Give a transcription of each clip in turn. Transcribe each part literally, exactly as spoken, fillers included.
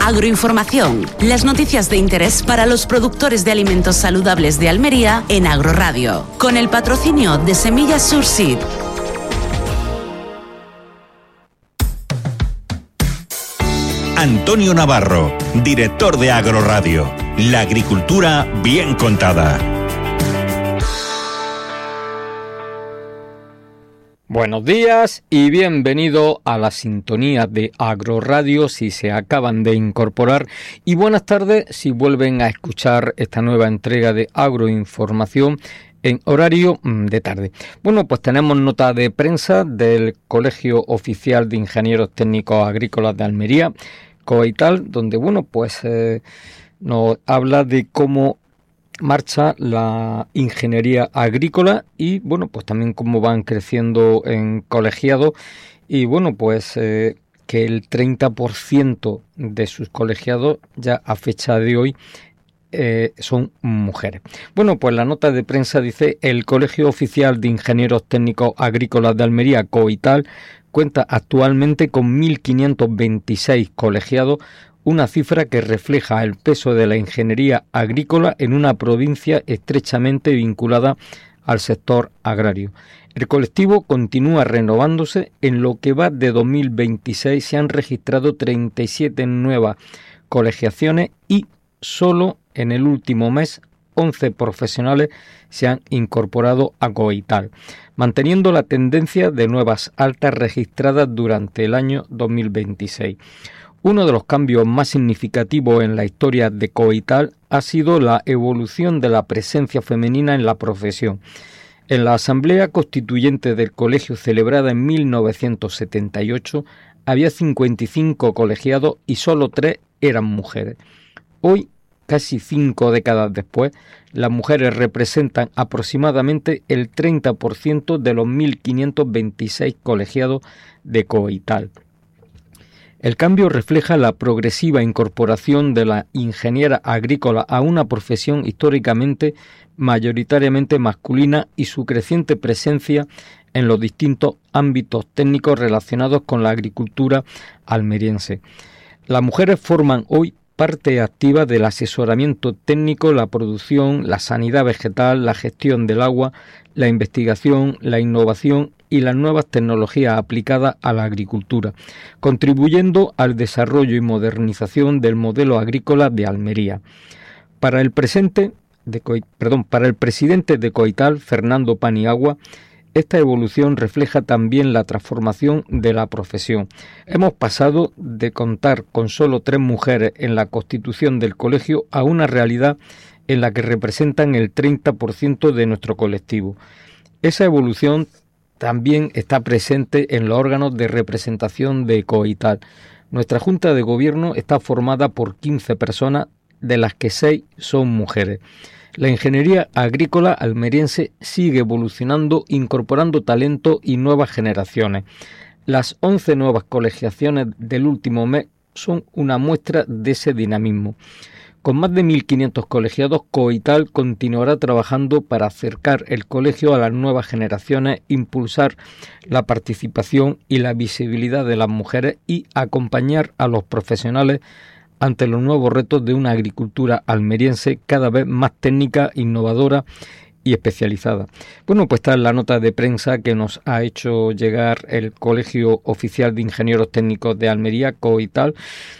Agroinformación, las noticias de interés para los productores de alimentos saludables de Almería en Agroradio, con el patrocinio de Semillas Surseed. Antonio Navarro, director de Agroradio. La agricultura bien contada. Buenos días y bienvenido a la sintonía de Agroradio si se acaban de incorporar, y buenas tardes si vuelven a escuchar esta nueva entrega de Agroinformación en horario de tarde. Bueno, pues tenemos nota de prensa del Colegio Oficial de Ingenieros Técnicos Agrícolas de Almería, COITAL, donde bueno, pues eh, nos habla de cómo marcha la ingeniería agrícola y bueno, pues también cómo van creciendo en colegiados, y bueno, pues eh, que el treinta por ciento de sus colegiados ya a fecha de hoy eh, son mujeres. Bueno, pues la nota de prensa dice: el Colegio Oficial de Ingenieros Técnicos Agrícolas de Almería, COITAL, cuenta actualmente con mil quinientos veintiséis colegiados, una cifra que refleja el peso de la ingeniería agrícola en una provincia estrechamente vinculada al sector agrario. El colectivo continúa renovándose. En lo que va de dos mil veintiséis se han registrado treinta y siete nuevas colegiaciones y solo en el último mes once profesionales se han incorporado a COITAL, manteniendo la tendencia de nuevas altas registradas durante el año dos mil veintiséis. Uno de los cambios más significativos en la historia de COITAL ha sido la evolución de la presencia femenina en la profesión. En la Asamblea Constituyente del Colegio, celebrada en mil novecientos setenta y ocho, había cincuenta y cinco colegiados y solo tres eran mujeres. Hoy, casi cinco décadas después, las mujeres representan aproximadamente el treinta por ciento de los mil quinientos veintiséis colegiados de COITAL. El cambio refleja la progresiva incorporación de la ingeniera agrícola a una profesión históricamente mayoritariamente masculina y su creciente presencia en los distintos ámbitos técnicos relacionados con la agricultura almeriense. Las mujeres forman hoy parte activa del asesoramiento técnico, la producción, la sanidad vegetal, la gestión del agua, la investigación, la innovación y las nuevas tecnologías aplicadas a la agricultura, contribuyendo al desarrollo y modernización del modelo agrícola de Almería. Para el presente de Co- perdón, para el presidente de COITAL, Fernando Paniagua, esta evolución refleja también la transformación de la profesión. Hemos pasado de contar con solo tres mujeres en la constitución del colegio a una realidad en la que representan el treinta por ciento de nuestro colectivo. Esa evolución también está presente en los órganos de representación de COITAL. Nuestra Junta de Gobierno está formada por quince personas, de las que seis son mujeres. La ingeniería agrícola almeriense sigue evolucionando, incorporando talento y nuevas generaciones. Las once nuevas colegiaciones del último mes son una muestra de ese dinamismo. Con más de mil quinientos colegiados, COITAL continuará trabajando para acercar el colegio a las nuevas generaciones, impulsar la participación y la visibilidad de las mujeres y acompañar a los profesionales ante los nuevos retos de una agricultura almeriense cada vez más técnica, innovadora y especializada. Bueno, pues está la nota de prensa que nos ha hecho llegar el Colegio Oficial de Ingenieros Técnicos de Almería, COITAL.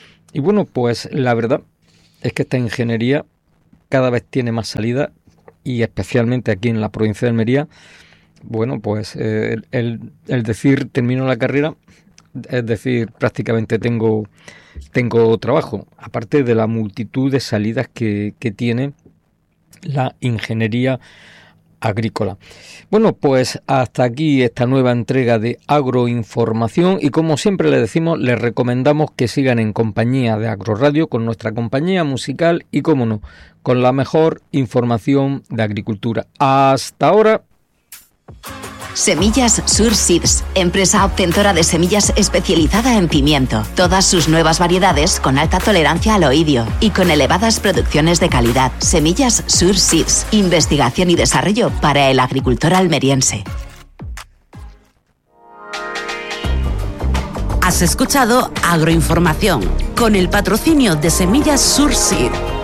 Y bueno, pues la verdad es que esta ingeniería cada vez tiene más salida, y especialmente aquí en la provincia de Almería. Bueno, pues eh, el, el decir termino la carrera, es decir, prácticamente tengo, tengo trabajo, aparte de la multitud de salidas que, que tiene la ingeniería agrícola. Bueno, pues hasta aquí esta nueva entrega de Agroinformación, y como siempre le decimos, les recomendamos que sigan en compañía de Agroradio, con nuestra compañía musical y, como no, con la mejor información de agricultura. Hasta ahora. Semillas Surseeds, empresa obtentora de semillas especializada en pimiento. Todas sus nuevas variedades con alta tolerancia al oidio y con elevadas producciones de calidad. Semillas Surseeds, investigación y desarrollo para el agricultor almeriense. Has escuchado Agroinformación con el patrocinio de Semillas Surseed.